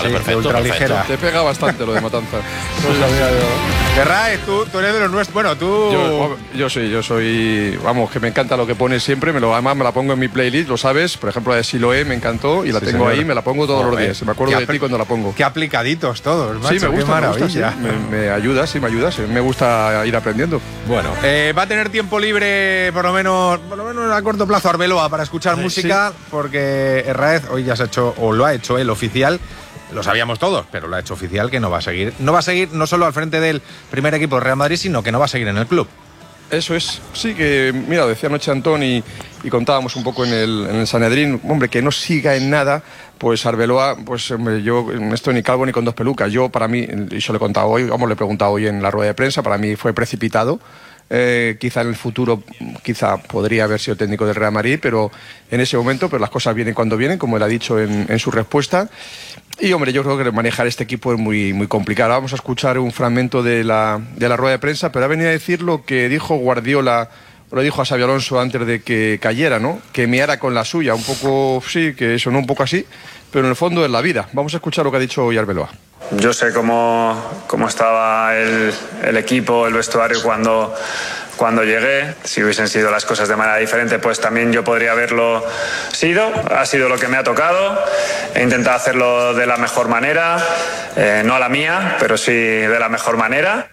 vale, perfecto, ultraligera. Te pega bastante lo de Matanza. No sabía yo. Guerraez, tú eres de los nuestros. Bueno, tú. Yo soy. Vamos, que me encanta lo que pones siempre. Además, me la pongo en mi playlist, lo sabes. Por ejemplo, la de Siloé me encantó y la tengo señor. ahí, me la pongo todos los días. Me acuerdo de ti cuando la pongo. Qué aplicaditos todos, macho. Sí, me gusta, qué maravilla. me ayuda, sí, me ayuda. Sí, me gusta ir aprendiendo. Bueno, va a tener tiempo libre por lo menos a corto plazo Arbeloa para escuchar música, porque Herráez hoy ya se ha hecho, o lo ha hecho el oficial. Lo sabíamos todos, pero lo ha hecho oficial que no va a seguir. No va a seguir no solo al frente del primer equipo del Real Madrid, sino que no va a seguir en el club. Eso es, sí, que mira, decía anoche Antón y contábamos un poco en el Sanedrín, hombre, que no siga en nada, pues Arbeloa, pues hombre, yo no estoy ni calvo ni con dos pelucas. Yo, para mí, y se lo he contado hoy, le he preguntado hoy en la rueda de prensa, para mí fue precipitado. Quizá en el futuro podría haber sido técnico del Real Madrid, pero en ese momento las cosas vienen cuando vienen, como él ha dicho en su respuesta. Y hombre, yo creo que manejar este equipo es muy, muy complicado. Vamos a escuchar un fragmento de la rueda de prensa, pero ha venido a decir lo que dijo Guardiola, lo dijo a Xabi Alonso antes de que cayera, ¿no? Que meara con la suya, un poco, sí, que sonó un poco así, pero en el fondo es la vida. Vamos a escuchar lo que ha dicho hoy Arbeloa. Yo sé cómo estaba el equipo, el vestuario cuando llegué. Si hubiesen sido las cosas de manera diferente, pues también yo podría haberlo sido. Ha sido lo que me ha tocado. He intentado hacerlo de la mejor manera, no a la mía, pero sí de la mejor manera.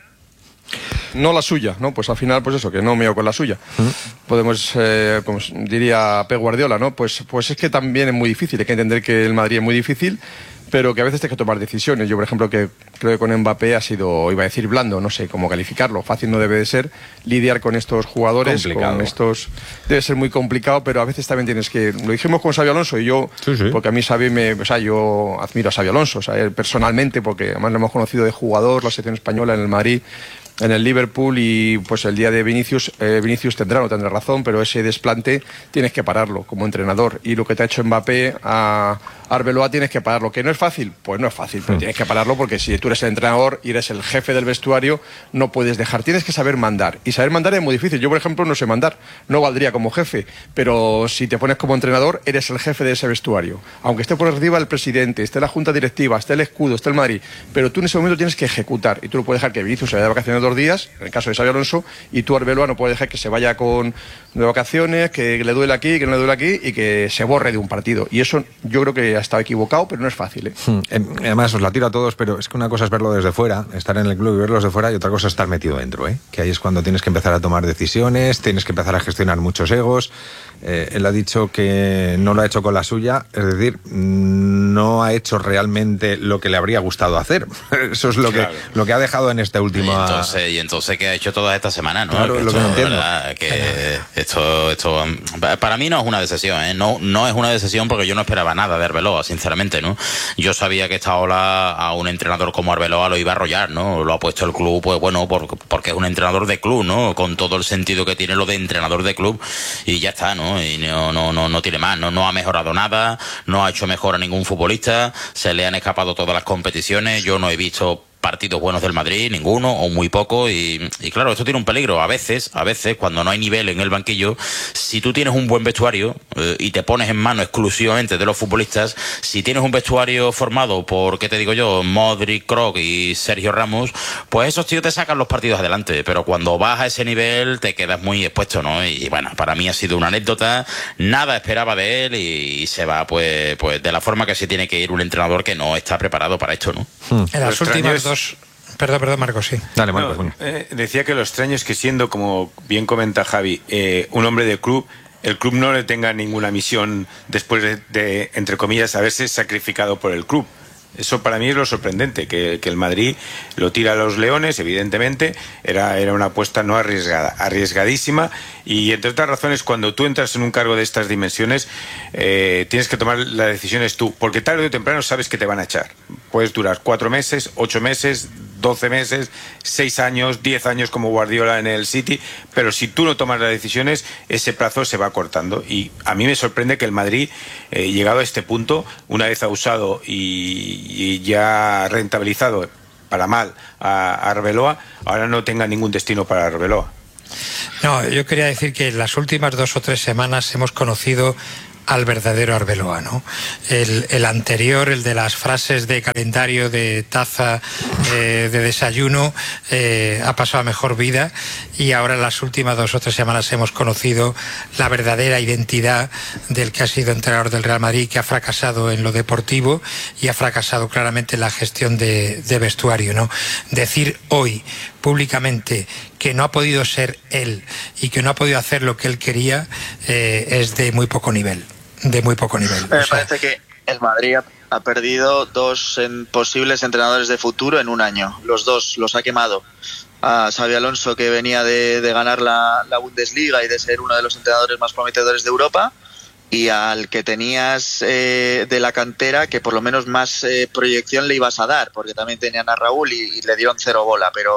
No la suya, ¿no? Pues al final, pues eso, que no meo con la suya. Podemos, como diría Pep Guardiola, ¿no? Pues es que también es muy difícil, hay que entender que el Madrid es muy difícil, pero que a veces tienes que tomar decisiones. Yo, por ejemplo, que creo que con Mbappé ha sido, iba a decir blando, no sé cómo calificarlo, fácil no debe de ser, lidiar con estos jugadores, complicado. con estos, debe ser muy complicado, pero a veces también tienes que, lo dijimos con Xabi Alonso y yo, sí. porque a mí Xabi yo admiro a Xabi Alonso, o sea, él personalmente, porque además lo hemos conocido de jugador, la selección española en el Madrid, en el Liverpool, y pues el día de Vinicius tendrá o no tendrá razón, pero ese desplante tienes que pararlo como entrenador, y lo que te ha hecho Mbappé a Arbeloa tienes que pararlo. ¿Que no es fácil? Pues no es fácil, pero tienes que pararlo, porque si tú eres el entrenador y eres el jefe del vestuario, no puedes dejar, tienes que saber mandar, y saber mandar es muy difícil. Yo, por ejemplo, no sé mandar, no valdría como jefe, pero si te pones como entrenador, eres el jefe de ese vestuario, aunque esté por arriba el presidente, esté la junta directiva, esté el escudo, esté el Madrid, pero tú en ese momento tienes que ejecutar, y tú no puedes dejar que Vinicius se vaya de vacaciones 2 días, en el caso de Xabi Alonso, y tú, Arbeloa, no puedes dejar que se vaya de vacaciones, que le duele aquí, que no le duele aquí, y que se borre de un partido. Y eso yo creo que ha estado equivocado, pero no es fácil, ¿eh? Además, os la tiro a todos, pero es que una cosa es verlo desde fuera, estar en el club y verlo desde fuera, y otra cosa es estar metido dentro, ¿eh? Que ahí es cuando tienes que empezar a tomar decisiones, tienes que empezar a gestionar muchos egos. Él ha dicho que no lo ha hecho con la suya, es decir, no ha hecho realmente lo que le habría gustado hacer. Eso es lo que ha dejado en esta última... Y entonces ¿qué ha hecho toda esta semana? ¿No? Claro, que lo que no entiendo. ¿verdad? Que esto para mí no es una decisión, ¿eh? No es una decisión, porque yo no esperaba nada de Arbeloa, sinceramente, ¿no? Yo sabía que esta ola a un entrenador como Arbeloa lo iba a arrollar, ¿no? Lo ha puesto el club, pues bueno, porque es un entrenador de club, ¿no? Con todo el sentido que tiene lo de entrenador de club, y ya está, ¿no? Y no tiene más, no ha mejorado nada, no ha hecho mejor a ningún futbolista, se le han escapado todas las competiciones, yo no he visto partidos buenos del Madrid, ninguno o muy poco, y claro, esto tiene un peligro. A veces, cuando no hay nivel en el banquillo, si tú tienes un buen vestuario y te pones en mano exclusivamente de los futbolistas, si tienes un vestuario formado por, ¿qué te digo yo?, Modric, Kroos y Sergio Ramos, pues esos tíos te sacan los partidos adelante, pero cuando vas a ese nivel te quedas muy expuesto, ¿no? Y bueno, para mí ha sido una anécdota, nada esperaba de él, y se va pues de la forma que se tiene que ir un entrenador que no está preparado para esto, ¿no? En las últimas dos... Perdón, Marcos, sí. Dale, Marcos. No, decía que lo extraño es que, siendo, como bien comenta Javi, un hombre de club, el club no le tenga ninguna misión después de, entre comillas, haberse sacrificado por el club. Eso para mí es lo sorprendente, que el Madrid lo tira a los leones, evidentemente, era una apuesta no arriesgada, arriesgadísima, y entre otras razones, cuando tú entras en un cargo de estas dimensiones, tienes que tomar las decisiones tú, porque tarde o temprano sabes que te van a echar. Puedes durar 4 meses, 8 meses, 12 meses, 6 años, 10 años como Guardiola en el City, pero si tú no tomas las decisiones, ese plazo se va cortando. Y a mí me sorprende que el Madrid, llegado a este punto, una vez ha usado y ya rentabilizado para mal a Arbeloa, ahora no tenga ningún destino para Arbeloa. No, yo quería decir que en las últimas 2 o 3 semanas hemos conocido al verdadero Arbeloa, ¿no? El anterior, el de las frases de calendario, de taza, de desayuno, ha pasado a mejor vida, y ahora en las últimas 2 o 3 semanas hemos conocido la verdadera identidad del que ha sido entrenador del Real Madrid, que ha fracasado en lo deportivo y ha fracasado claramente en la gestión de vestuario, ¿no? Decir hoy públicamente que no ha podido ser él y que no ha podido hacer lo que él quería es de muy poco nivel. Me parece que el Madrid ha perdido 2 posibles entrenadores de futuro en un año. Los 2 los ha quemado. A Xabi Alonso, que venía de ganar la Bundesliga y de ser uno de los entrenadores más prometedores de Europa, y al que tenías de la cantera, que por lo menos más proyección le ibas a dar, porque también tenían a Raúl y le dieron 0 bola, pero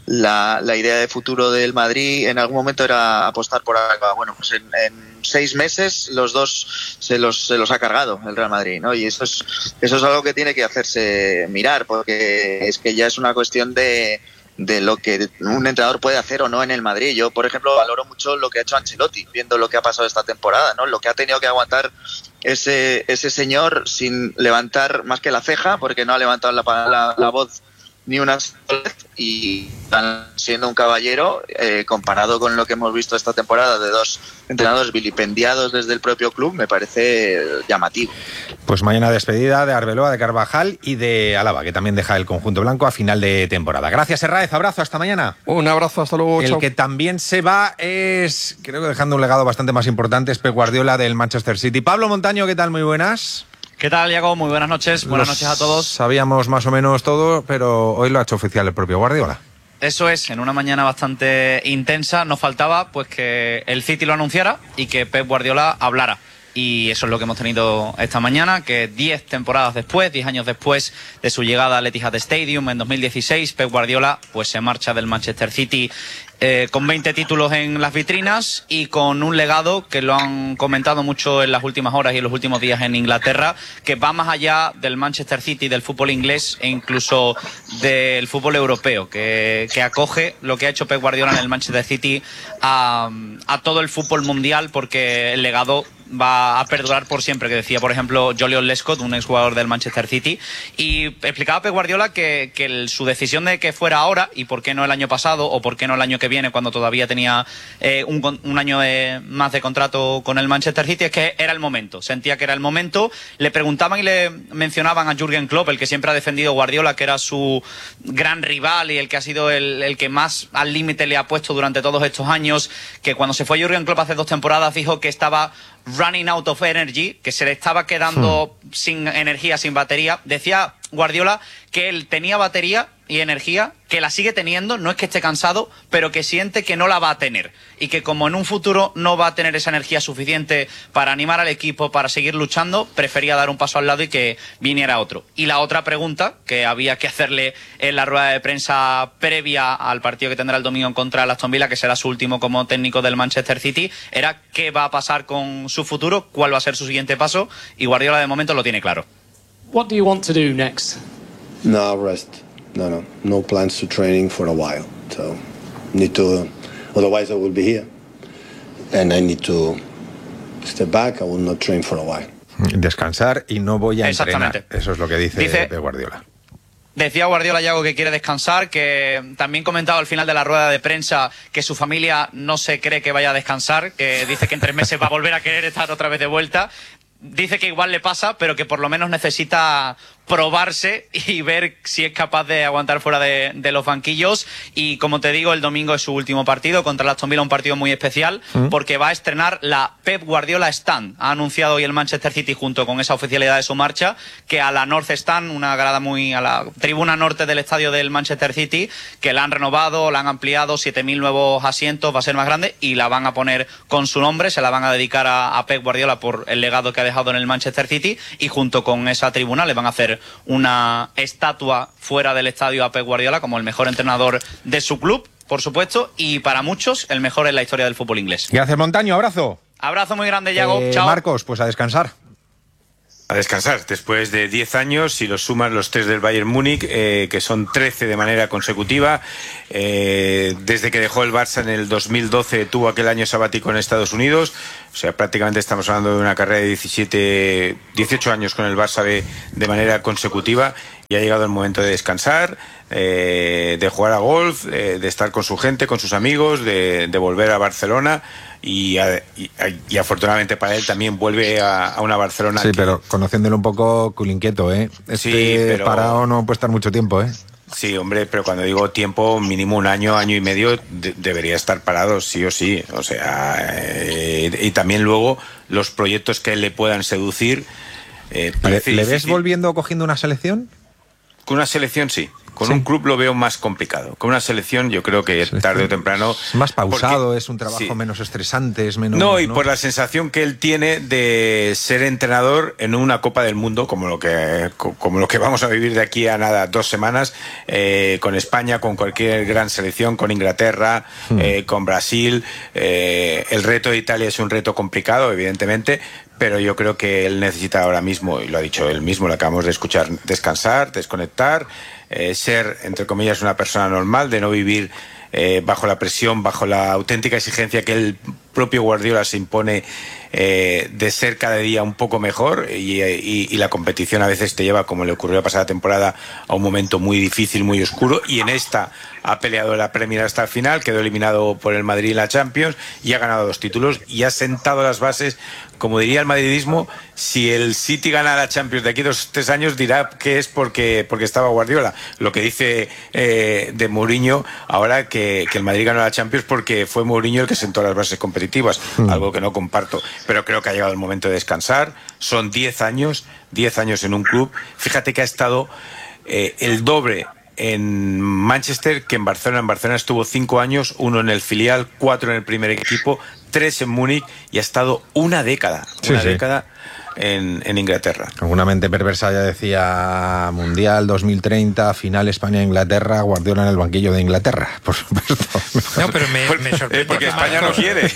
la idea de futuro del Madrid en algún momento era apostar por Alba. Bueno, pues en 6 meses los 2 se los ha cargado el Real Madrid, ¿no? Y eso es algo que tiene que hacerse mirar, porque es que ya es una cuestión de lo que un entrenador puede hacer o no en el Madrid. Yo, por ejemplo, valoro mucho lo que ha hecho Ancelotti, viendo lo que ha pasado esta temporada, ¿no? Lo que ha tenido que aguantar ese señor sin levantar más que la ceja, porque no ha levantado la voz ni una sola vez, y siendo un caballero, comparado con lo que hemos visto esta temporada de 2 entrenadores vilipendiados desde el propio club, me parece llamativo. Pues mañana despedida de Arbeloa, de Carvajal y de Alaba, que también deja el conjunto blanco a final de temporada. Gracias, Herráez, abrazo, hasta mañana. Un abrazo, hasta luego. El chao. que también se va es, creo que dejando un legado bastante más importante, es Pep Guardiola del Manchester City. Pablo Montaño, ¿qué tal? Muy buenas. ¿Qué tal, Iago? Muy buenas noches. Buenas noches a todos. Sabíamos más o menos todo, pero hoy lo ha hecho oficial el propio Guardiola. Eso es, en una mañana bastante intensa. Nos faltaba pues que el City lo anunciara y que Pep Guardiola hablara. Y eso es lo que hemos tenido esta mañana, que 10 temporadas después, 10 años después de su llegada al Etihad Stadium en 2016, Pep Guardiola pues se marcha del Manchester City con 20 títulos en las vitrinas y con un legado que lo han comentado mucho en las últimas horas y en los últimos días en Inglaterra, que va más allá del Manchester City, del fútbol inglés e incluso del fútbol europeo, que acoge lo que ha hecho Pep Guardiola en el Manchester City a todo el fútbol mundial, porque el legado va a perdurar por siempre, que decía, por ejemplo, Jolion Lescott, un exjugador del Manchester City, y explicaba Pep Guardiola que su decisión de que fuera ahora, y por qué no el año pasado, o por qué no el año que viene, cuando todavía tenía un año más de contrato con el Manchester City, es que era el momento, sentía que era el momento. Le preguntaban y le mencionaban a Jürgen Klopp, el que siempre ha defendido Guardiola, que era su gran rival y el que ha sido el que más al límite le ha puesto durante todos estos años, que cuando se fue Jürgen Klopp hace 2 temporadas dijo que estaba running out of energy, que se le estaba quedando sin energía, sin batería. Decía Guardiola que él tenía batería y energía, que la sigue teniendo, no es que esté cansado, pero que siente que no la va a tener, y que como en un futuro no va a tener esa energía suficiente para animar al equipo, para seguir luchando, prefería dar un paso al lado y que viniera otro. Y la otra pregunta que había que hacerle en la rueda de prensa previa al partido que tendrá el domingo contra el Aston Villa, que será su último como técnico del Manchester City, era qué va a pasar con su futuro, cuál va a ser su siguiente paso, y Guardiola de momento lo tiene claro. What do you want to do next? No, rest. No plans to training for a while. So need to, otherwise I will be here, and I need to step back. I will not train for a while. Descansar y no voy a entrenar. Eso es lo que dice Guardiola. Decía Guardiola, Iago, que quiere descansar, que también comentaba al final de la rueda de prensa que su familia no se cree que vaya a descansar, que dice que en 3 meses va a volver a querer estar otra vez de vuelta. Dice que igual le pasa, pero que por lo menos necesita probarse y ver si es capaz de aguantar fuera de los banquillos. Y como te digo, el domingo es su último partido contra el Aston Villa, un partido muy especial porque va a estrenar la Pep Guardiola Stand. Ha anunciado hoy el Manchester City, junto con esa oficialidad de su marcha, que a la North Stand, una grada a la tribuna norte del estadio del Manchester City, que la han renovado, la han ampliado, 7.000 nuevos asientos, va a ser más grande y la van a poner con su nombre, se la van a dedicar a Pep Guardiola por el legado que ha dejado en el Manchester City, y junto con esa tribuna le van a hacer una estatua fuera del estadio a Pep Guardiola como el mejor entrenador de su club, por supuesto, y para muchos el mejor en la historia del fútbol inglés. Gracias, Montaño, abrazo. Abrazo muy grande, Iago. Chao. Marcos, pues a descansar. A descansar, después de 10 años, si los sumas los 3 del Bayern Múnich, que son 13 de manera consecutiva. Desde que dejó el Barça en el 2012 tuvo aquel año sabático en Estados Unidos. sea, prácticamente estamos hablando de una carrera de 18 años con el Barça de manera consecutiva, y ha llegado el momento de descansar, de jugar a golf, de estar con su gente, con sus amigos, de volver a Barcelona. Y afortunadamente para él también vuelve a una Barcelona. Sí, pero conociéndolo un poco, culinquieto, ¿eh? Pero parado no puede estar mucho tiempo, ¿eh? Sí, hombre, pero cuando digo tiempo, mínimo un año, año y medio, debería estar parado, sí o sí. O sea, y también luego los proyectos que le puedan seducir. ¿Le ves volviendo cogiendo una selección? Con una selección sí. Con un club lo veo más complicado. Con una selección yo creo que tarde o temprano... Es más pausado, es un trabajo menos estresante, es menos... No, y por la sensación que él tiene de ser entrenador en una Copa del Mundo, como lo que vamos a vivir de aquí a nada, 2 semanas, con España, con cualquier gran selección, con Inglaterra, con Brasil. El reto de Italia es un reto complicado, evidentemente, pero yo creo que él necesita ahora mismo, y lo ha dicho él mismo, lo acabamos de escuchar, descansar, desconectar, ser, entre comillas, una persona normal, de no vivir bajo la presión, bajo la auténtica exigencia que el propio Guardiola se impone, de ser cada día un poco mejor, y la competición a veces te lleva, como le ocurrió la pasada temporada, a un momento muy difícil, muy oscuro, y en esta ha peleado la Premier hasta el final, quedó eliminado por el Madrid en la Champions y ha ganado 2 títulos y ha sentado las bases. Como diría el madridismo, si el City gana la Champions de aquí 2-3 años, dirá que es porque estaba Guardiola. Lo que dice de Mourinho ahora, que el Madrid ganó la Champions porque fue Mourinho el que sentó las bases competitivas, algo que no comparto. Pero creo que ha llegado el momento de descansar. Son 10 años en un club. Fíjate que ha estado el doble en Manchester que en Barcelona. En Barcelona estuvo 5 años, 1 en el filial, 4 en el primer equipo, 3 en Múnich, y ha estado una década en Inglaterra. Alguna mente perversa ya decía Mundial 2030, final España-Inglaterra, Guardiola en el banquillo de Inglaterra, por supuesto. No, pero me sorprende. Porque España no quiere.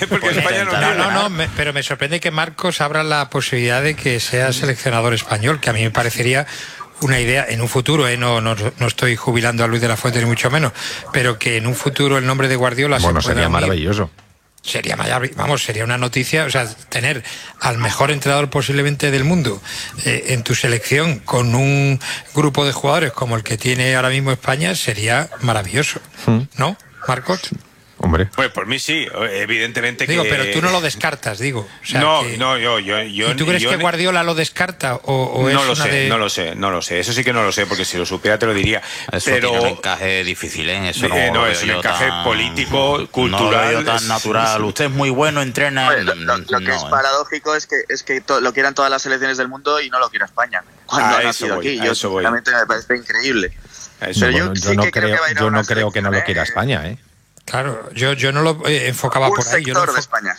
Pero me sorprende que Marcos abra la posibilidad de que sea seleccionador español, que a mí me parecería una idea en un futuro, no estoy jubilando a Luis de la Fuente ni mucho menos, pero que en un futuro el nombre de Guardiola sería maravilloso. Sería maravilloso, sería una noticia, o sea, tener al mejor entrenador posiblemente del mundo en tu selección con un grupo de jugadores como el que tiene ahora mismo España sería maravilloso, ¿no, Marcos? Hombre. Pues por mí sí, evidentemente. Digo, que... pero tú no lo descartas, digo. O sea, yo. ¿Y tú crees que Guardiola lo descarta o no es lo sé. Eso sí que no lo sé, porque si lo supiera te lo diría. Eso pero tiene un encaje difícil, ¿eh? Eso no es un encaje político, cultural. No lo veo tan natural. Usted es muy bueno, entrena. Pues lo que es paradójico es que lo quieran todas las selecciones del mundo y no lo quiera España. Cuando ha nacido aquí. Realmente me parece increíble. Pero yo no creo que no lo quiera España, ¿eh? Claro, yo no lo enfocaba por ahí. Un sector de España.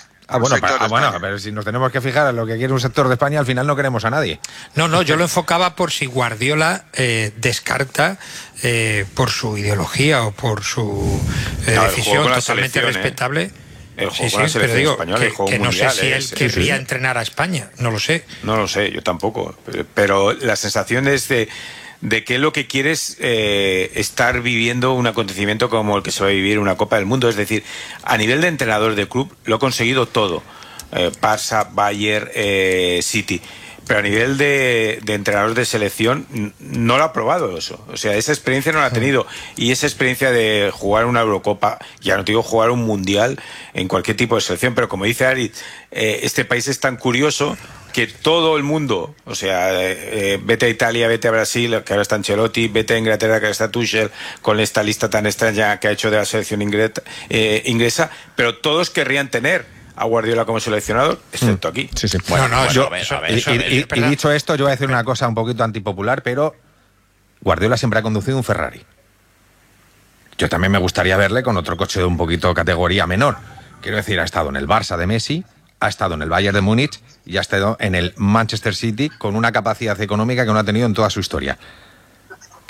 Pero si nos tenemos que fijar en lo que quiere un sector de España, al final no queremos a nadie. No, yo lo enfocaba por si Guardiola descarta por su ideología o por su decisión totalmente respetable. El juego con la selección española, el juego que mundial, no sé si él querría entrenar a España, no lo sé. No lo sé, yo tampoco. Pero la sensación es de que lo que quiere es estar viviendo un acontecimiento como el que se va a vivir una Copa del Mundo. Es decir, a nivel de entrenador de club lo ha conseguido todo. Barça, Bayern, City. Pero a nivel de entrenador de selección no lo ha probado eso. O sea, esa experiencia no la ha tenido. Y esa experiencia de jugar una Eurocopa, ya no te digo jugar un Mundial en cualquier tipo de selección, pero como dice Ari, este país es tan curioso que todo el mundo, o sea, vete a Italia, vete a Brasil, que ahora está Ancelotti, vete a Inglaterra, que ahora está Tuchel, con esta lista tan extraña que ha hecho de la selección inglesa, pero todos querrían tener a Guardiola como seleccionador, excepto aquí. Sí. Y dicho esto, yo voy a decir una cosa un poquito antipopular, pero Guardiola siempre ha conducido un Ferrari. Yo también me gustaría verle con otro coche de un poquito categoría menor. Quiero decir, ha estado en el Barça de Messi, ha estado en el Bayern de Múnich y ha estado en el Manchester City con una capacidad económica que no ha tenido en toda su historia.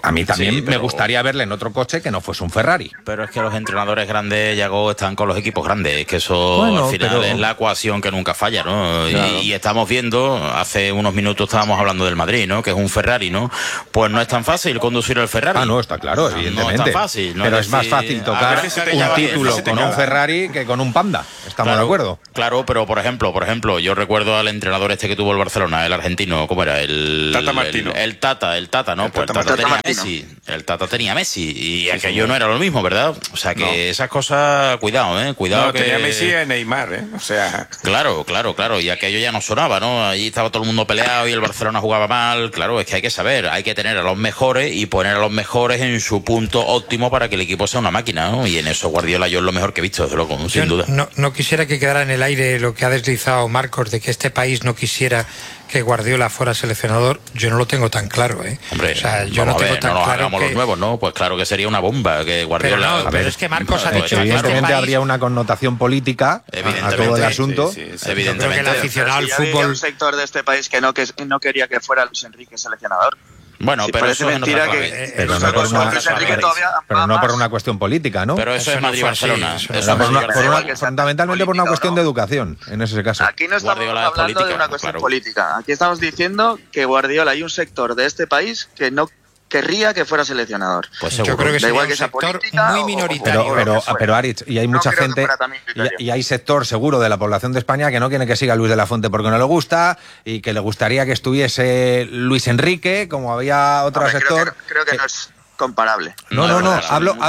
A mí también Sí, me gustaría verle en otro coche que no fuese un Ferrari. Pero es que los entrenadores grandes, Yago, están con los equipos grandes. Es que eso Bueno, al final pero- es la ecuación que nunca falla, ¿no? Claro. Y estamos viendo, hace unos minutos estábamos hablando del Madrid, ¿no? Que es un Ferrari, ¿no? Pues no es tan fácil conducir el Ferrari. Ah, no, está claro, evidentemente. No es tan fácil. No pero es es más decir, fácil a tocar veces se te un llama bien, título se te con un llama. Ferrari que con un Panda. ¿Estamos de acuerdo? Claro, pero por ejemplo, yo recuerdo al entrenador este que tuvo el Barcelona, el argentino, ¿cómo era? Tata Martino. El Tata, ¿no? Pues el Tata tenía Messi. El Tata tenía Messi. Y aquello no era lo mismo, ¿verdad? O sea que esas cosas, cuidado, Cuidado No, que... tenía Messi y Neymar, O sea... Claro. Y aquello ya no sonaba, ¿no? Ahí estaba todo el mundo peleado y el Barcelona jugaba mal. Claro, es que hay que saber, hay que tener a los mejores y poner a los mejores en su punto óptimo para que el equipo sea una máquina, ¿no? Y en eso Guardiola yo es lo mejor que he visto, desde luego, sin duda. No quisiera que quedara en el aire lo que ha deslizado Marcos de que este país no quisiera que Guardiola fuera seleccionador. Yo no lo tengo tan claro, Hombre, o sea, yo no vamos a tengo ver, tan no nos claro hagamos que... los nuevos, ¿no? Pues claro que sería una bomba que Guardiola... Pero no, A pero ver, es que Marcos ha dicho que Evidentemente este país... habría una connotación política a todo el asunto. Evidentemente. Yo creo que el aficionado al Ya había fútbol... un sector de este país que no quería que fuera Luis Enrique seleccionador. Bueno, Sí, pero parece eso es en mentira otra que- clave. Pero no Pero por una, Luis Enrique todavía pero no va por más. una cuestión política, ¿no? Pero eso es no fue así, Madrid-Barcelona. eso Eso no es Por una- Madrid-Barcelona. por una- igual que sea fundamentalmente por una política, cuestión ¿no? de educación, en ese caso. Aquí no estamos Guardiola es hablando de política, una cuestión claro. política. Aquí estamos diciendo que Guardiola, hay un sector de este país que no querría que fuera seleccionador. Pues Yo seguro. creo que Da sería igual un que sea sector política muy o- minoritario. Pero Aritz, y hay No mucha creo que gente, fuera también criterio. y hay sector seguro de la población de España que no quiere que siga Luis de la Fuente porque no le gusta y que le gustaría que estuviese Luis Enrique, como había otro Hombre, sector. creo que no es comparable. No, No, no, claro,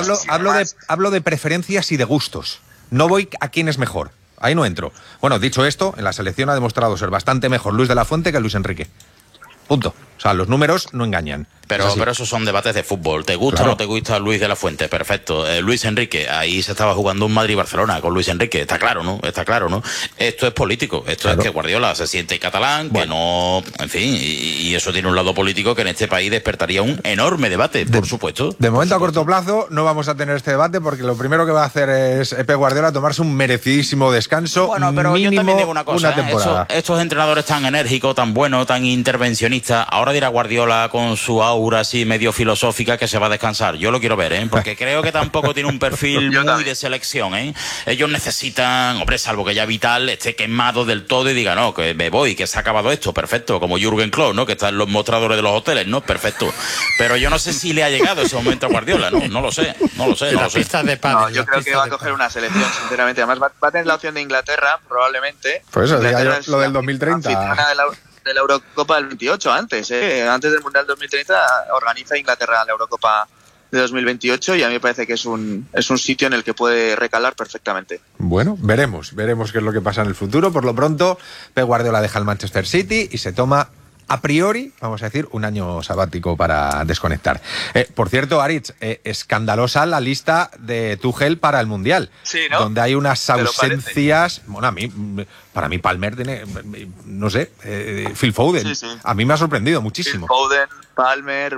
hablo de preferencias y de gustos. No voy a quién es mejor. Ahí no entro. Bueno, dicho esto, en la selección ha demostrado ser bastante mejor Luis de la Fuente que Luis Enrique. Punto. O sea, los números no engañan. Pero, Es así. pero esos son debates de fútbol. ¿Te gusta Claro. o no te gusta Luis de la Fuente? Perfecto. Luis Enrique, ahí se estaba jugando un Madrid-Barcelona con Luis Enrique. Está claro, ¿no? Esto es político. Esto Claro. es que Guardiola se siente catalán, que no... En fin, y eso tiene un lado político que en este país despertaría un enorme debate, por supuesto. De momento, a corto plazo, no vamos a tener este debate porque lo primero que va a hacer es Pep Guardiola tomarse un merecidísimo descanso. Bueno, pero yo mínimo también digo una cosa, temporada. Estos entrenadores tan enérgicos, tan buenos, tan intervencionistas, ahora dirá Guardiola con su aura así medio filosófica que se va a descansar. Yo lo quiero ver, porque creo que tampoco tiene un perfil Yo muy también. de selección. Ellos necesitan, hombre, salvo que ya Vital esté quemado del todo y diga, no, que me voy, que se ha acabado esto, perfecto, como Jürgen Klopp, ¿no? Que está en los mostradores de los hoteles, ¿no? Perfecto. Pero yo no sé si le ha llegado ese momento a Guardiola, no lo sé. Las pistas de pádel, No, yo las creo que pistas va a de coger pádel. una selección, sinceramente. Además, va a tener la opción de Inglaterra, probablemente. Pues eso, diga Inglaterra yo, es lo del la 2030. anfitriona de la Eurocopa del 28, antes del Mundial 2030 organiza Inglaterra la Eurocopa de 2028 y a mí me parece que es un sitio en el que puede recalar perfectamente. Bueno, veremos qué es lo que pasa en el futuro. Por lo pronto, Pep Guardiola deja el Manchester City y se toma, a priori, vamos a decir, un año sabático para desconectar. Por cierto, Aritz, escandalosa la lista de Tuchel para el Mundial, Sí, ¿no? donde hay unas ¿Te lo ausencias. Bueno, para mí Palmer tiene, no sé, Phil Foden. Sí, sí. A mí me ha sorprendido Phil muchísimo. Foden, Palmer,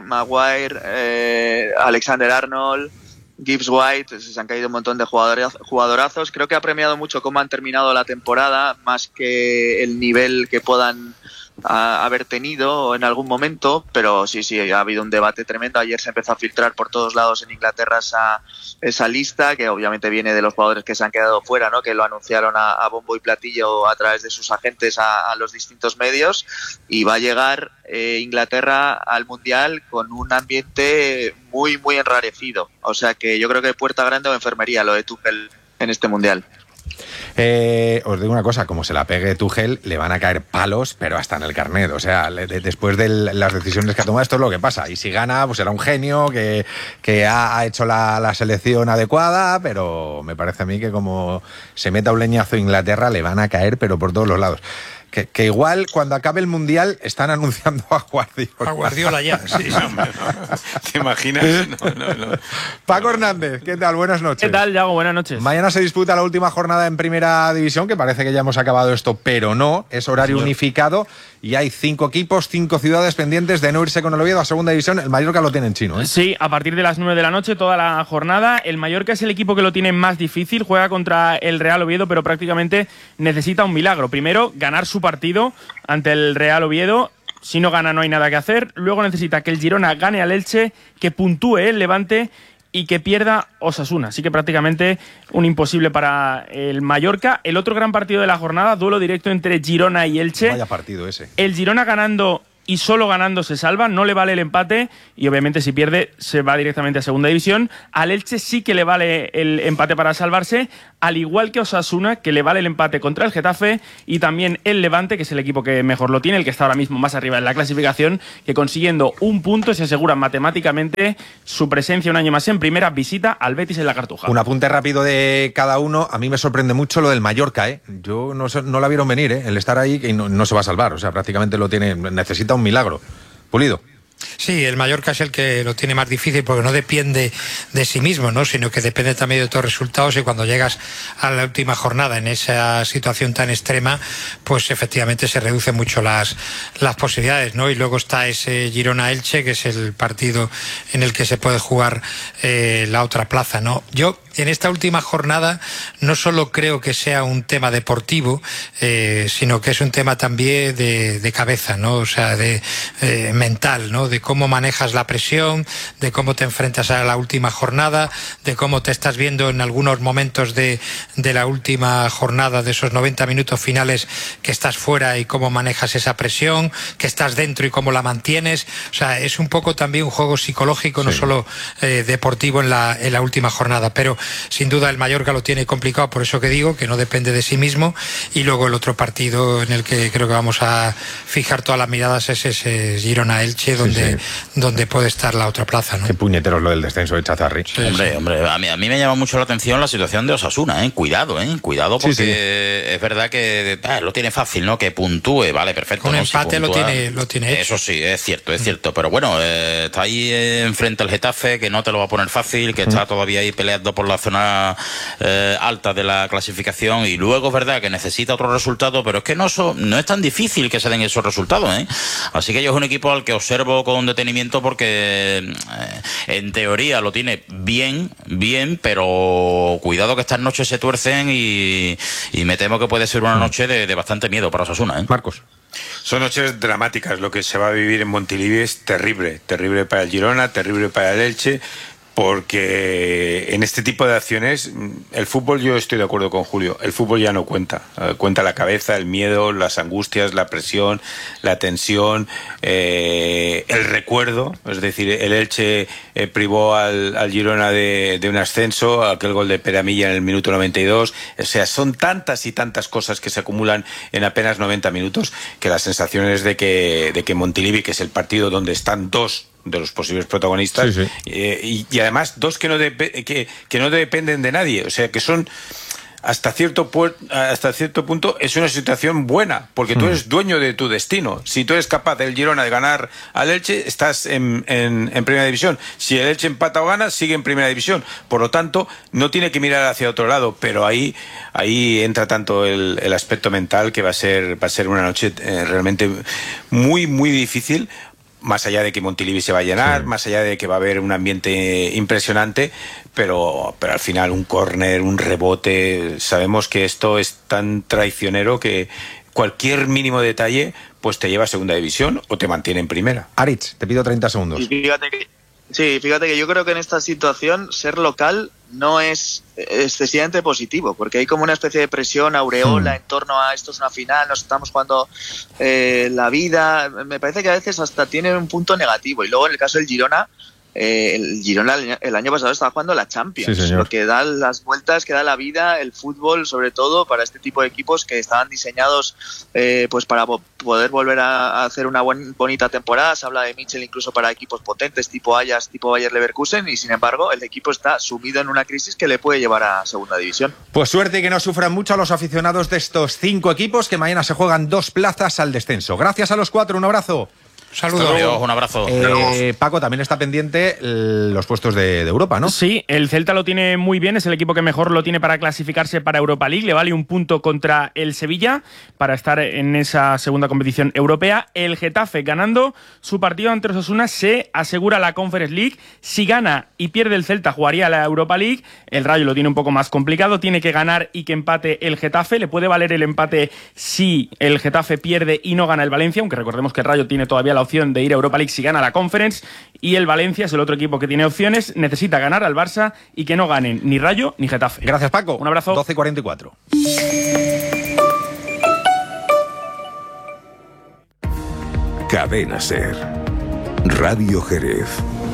Maguire, Alexander Arnold, Gibbs White, se han caído un montón de jugadorazos. Creo que ha premiado mucho cómo han terminado la temporada, más que el nivel que puedan haber tenido en algún momento, pero sí, ha habido un debate tremendo. Ayer se empezó a filtrar por todos lados en Inglaterra esa lista, que obviamente viene de los jugadores que se han quedado fuera, ¿no? Que lo anunciaron a bombo y platillo a través de sus agentes a los distintos medios, y va a llegar Inglaterra al Mundial con un ambiente muy, muy enrarecido. O sea que yo creo que puerta grande o enfermería lo de Tuchel en este Mundial. Os digo una cosa, como se la pegue Tuchel, le van a caer palos, pero hasta en el carnet. O sea, después de las decisiones que ha tomado, esto es lo que pasa. Y si gana, pues será un genio que ha hecho la selección adecuada, pero me parece a mí que como se meta un leñazo a Inglaterra, le van a caer, pero por todos los lados. Que igual cuando acabe el Mundial están anunciando a Guardiola. A Guardiola ya, sí. ¿Te imaginas? No. Paco Hernández, ¿qué tal? Buenas noches. ¿Qué tal, Yago? Buenas noches. Mañana se disputa la última jornada en Primera División, que parece que ya hemos acabado esto, pero no, es horario unificado y hay 5 equipos, 5 ciudades pendientes de no irse con el Oviedo a Segunda División. El Mallorca lo tiene en chino, ¿eh? Sí, a partir de las 9 de la noche, toda la jornada. El Mallorca es el equipo que lo tiene más difícil, juega contra el Real Oviedo, pero prácticamente necesita un milagro. Primero, ganar su partido ante el Real Oviedo. Si no gana no hay nada que hacer. Luego necesita que el Girona gane al Elche, que puntúe el Levante y que pierda Osasuna. Así que prácticamente un imposible para el Mallorca. El otro gran partido de la jornada, duelo directo entre Girona y Elche. Vaya partido ese. El Girona ganando y solo ganando se salva, no le vale el empate y obviamente si pierde se va directamente a segunda división. Al Elche sí que le vale el empate para salvarse, al igual que Osasuna, que le vale el empate contra el Getafe, y también el Levante, que es el equipo que mejor lo tiene, el que está ahora mismo más arriba en la clasificación, que consiguiendo un punto se asegura matemáticamente su presencia un año más en primera, visita al Betis en la Cartuja. Un apunte rápido de cada uno. A mí me sorprende mucho lo del Mallorca, ¿eh? Yo no la vieron venir, ¿eh? El estar ahí y no se va a salvar, o sea, prácticamente lo tiene, necesita un milagro. Pulido. Sí, el Mallorca es el que lo tiene más difícil porque no depende de sí mismo, ¿no? Sino que depende también de otros resultados, y cuando llegas a la última jornada en esa situación tan extrema, pues efectivamente se reducen mucho las posibilidades, ¿no? Y luego está ese Girona-Elche, que es el partido en el que se puede jugar la otra plaza, ¿no? Yo en esta última jornada no solo creo que sea un tema deportivo, sino que es un tema también de cabeza, ¿no? O sea, de mental, ¿no? De cómo manejas la presión, de cómo te enfrentas a la última jornada, de cómo te estás viendo en algunos momentos de la última jornada, de esos 90 minutos finales que estás fuera y cómo manejas esa presión, que estás dentro y cómo la mantienes. O sea, es un poco también un juego psicológico, sí, no solo deportivo en la última jornada, pero sin duda el Mallorca lo tiene complicado, por eso que digo que no depende de sí mismo. Y luego el otro partido en el que creo que vamos a fijar todas las miradas es ese Girona-Elche, donde puede estar la otra plaza, ¿no? Qué puñeteros lo del descenso de Chazarri. Sí, hombre, a mí me llama mucho la atención la situación de Osasuna, cuidado porque es verdad que lo tiene fácil, ¿no? Que puntúe, vale, perfecto. Un ¿no? empate si puntúa, lo tiene hecho. Eso sí, es cierto, pero bueno, está ahí enfrente el Getafe, que no te lo va a poner fácil, que está todavía ahí peleando por la zona alta de la clasificación, y luego es verdad que necesita otro resultado, pero es que no es tan difícil que se den esos resultados, Así que yo es un equipo al que observo con detenimiento porque en teoría lo tiene bien, pero cuidado que estas noches se tuercen y me temo que puede ser una noche de bastante miedo para Osasuna, Marcos. Son noches dramáticas. Lo que se va a vivir en Montilivi es terrible para el Girona, terrible para el Elche, porque en este tipo de acciones el fútbol, yo estoy de acuerdo con Julio, el fútbol ya no cuenta, cuenta la cabeza, el miedo, las angustias, la presión, la tensión, el recuerdo. Es decir, el Elche privó al Girona de un ascenso, aquel gol de Peramilla en el minuto 92, o sea, son tantas y tantas cosas que se acumulan en apenas 90 minutos que la sensación es de que Montilivi, que es el partido donde están dos de los posibles protagonistas, y además dos que no dependen de nadie, o sea que son hasta cierto punto es una situación buena, porque tú eres dueño de tu destino. Si tú eres capaz del Girona de ganar al Elche, estás en primera división. Si el Elche empata o gana, sigue en primera división. Por lo tanto, no tiene que mirar hacia otro lado, pero ahí entra tanto el aspecto mental, que va a ser una noche realmente muy, muy difícil. Más allá de que Montilivi se va a llenar, más allá de que va a haber un ambiente impresionante, pero al final un córner, un rebote, sabemos que esto es tan traicionero que cualquier mínimo detalle pues te lleva a segunda división o te mantiene en primera. Aritz, te pido 30 segundos. Y fíjate que yo creo que en esta situación ser local no es excesivamente positivo, porque hay como una especie de presión aureola en torno a esto es una final, nos estamos jugando la vida. Me parece que a veces hasta tiene un punto negativo. Y luego en el caso del Girona, el año pasado estaba jugando la Champions, lo que da las vueltas, que da la vida, el fútbol, sobre todo para este tipo de equipos que estaban diseñados pues para poder volver a hacer una bonita temporada. Se habla de Mitchell incluso para equipos potentes tipo Ajax, tipo Bayer Leverkusen, y sin embargo el equipo está sumido en una crisis que le puede llevar a segunda división. Pues suerte y que no sufran mucho los aficionados de estos 5 equipos, que mañana se juegan 2 plazas al descenso. Gracias a los 4, un abrazo. Saludos. Adiós, un abrazo. Paco, también está pendiente los puestos de Europa, ¿no? Sí, el Celta lo tiene muy bien, es el equipo que mejor lo tiene para clasificarse para Europa League, le vale un punto contra el Sevilla para estar en esa segunda competición europea. El Getafe, ganando su partido ante Osasuna, se asegura la Conference League. Si gana y pierde el Celta, jugaría la Europa League. El Rayo lo tiene un poco más complicado, tiene que ganar y que empate el Getafe. Le puede valer el empate si el Getafe pierde y no gana el Valencia, aunque recordemos que el Rayo tiene todavía la opción de ir a Europa League si gana la Conference, y el Valencia es el otro equipo que tiene opciones. Necesita ganar al Barça y que no ganen ni Rayo ni Getafe. Gracias, Paco. Un abrazo. 12:44. Cadena SER. Radio Jerez.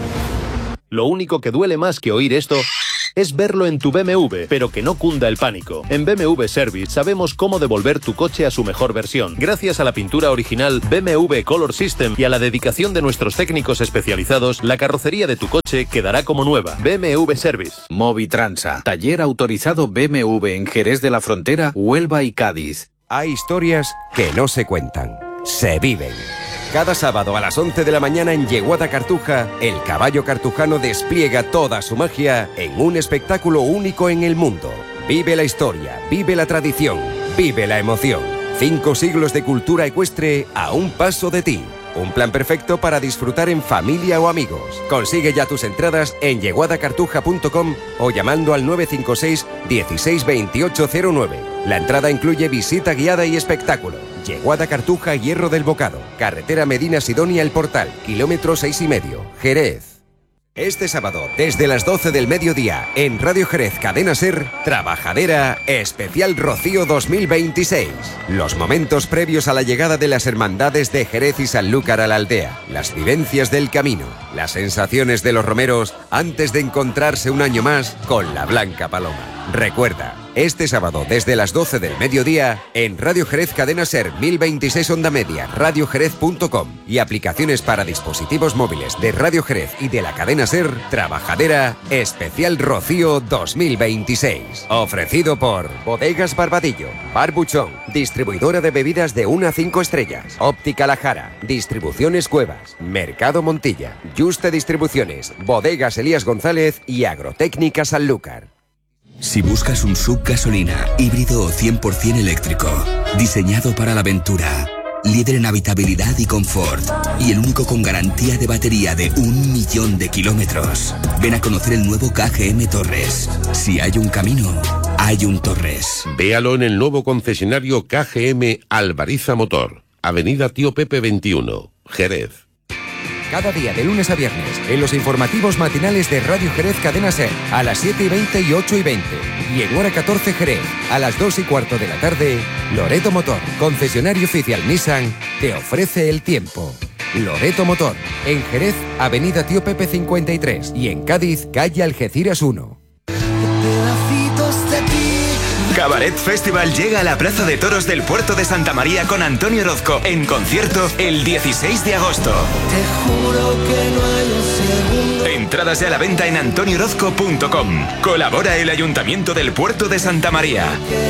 Lo único que duele más que oír esto es verlo en tu BMW, pero que no cunda el pánico. En BMW Service sabemos cómo devolver tu coche a su mejor versión. Gracias a la pintura original BMW Color System y a la dedicación de nuestros técnicos especializados, la carrocería de tu coche quedará como nueva. BMW Service. Movitransa, taller autorizado BMW en Jerez de la Frontera, Huelva y Cádiz. Hay historias que no se cuentan, se viven. Cada sábado a las 11 de la mañana en Yeguada Cartuja, el caballo cartujano despliega toda su magia en un espectáculo único en el mundo. Vive la historia, vive la tradición, vive la emoción. 5 siglos de cultura ecuestre a un paso de ti. Un plan perfecto para disfrutar en familia o amigos. Consigue ya tus entradas en yeguadacartuja.com o llamando al 956 16 2809. La entrada incluye visita guiada y espectáculo. Yeguada Cartuja, Hierro del Bocado, carretera Medina Sidonia El Portal, kilómetro 6,5, Jerez. Este sábado, desde las 12 del mediodía, en Radio Jerez Cadena SER, Trabajadera Especial Rocío 2026. Los momentos previos a la llegada de las hermandades de Jerez y Sanlúcar a la aldea, las vivencias del camino, las sensaciones de los romeros antes de encontrarse un año más con la Blanca Paloma. Recuerda, este sábado desde las 12 del mediodía, en Radio Jerez Cadena SER 1026 Onda Media, radiojerez.com y aplicaciones para dispositivos móviles de Radio Jerez y de la cadena SER, Trabajadera Especial Rocío 2026. Ofrecido por Bodegas Barbadillo, Bar Buchón, distribuidora de bebidas de 1 a 5 estrellas, Óptica La Jara, Distribuciones Cuevas, Mercado Montilla, Juste Distribuciones, Bodegas Elías González y Agrotécnica Sanlúcar. Si buscas un SUV gasolina, híbrido o 100% eléctrico, diseñado para la aventura, líder en habitabilidad y confort, y el único con garantía de batería de 1.000.000 de kilómetros, ven a conocer el nuevo KGM Torres. Si hay un camino, hay un Torres. Véalo en el nuevo concesionario KGM Alvariza Motor, Avenida Tío Pepe 21, Jerez. Cada día de lunes a viernes en los informativos matinales de Radio Jerez Cadena SER a las 7:20 y 8:20 y en hora 14 Jerez a las 2:15 de la tarde, Loreto Motor, concesionario oficial Nissan, te ofrece el tiempo. Loreto Motor, en Jerez, Avenida Tío Pepe 53 y en Cádiz, calle Algeciras 1. Cabaret Festival llega a la Plaza de Toros del Puerto de Santa María con Antonio Orozco en concierto el 16 de agosto. Te juro que no hay un segundo. Entradas ya a la venta en antoniorozco.com. Colabora el Ayuntamiento del Puerto de Santa María.